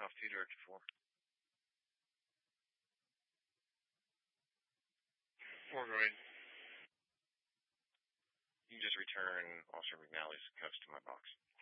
off to Director 4. 4, go ahead. You can just return Officer McNally's cuffs to my box.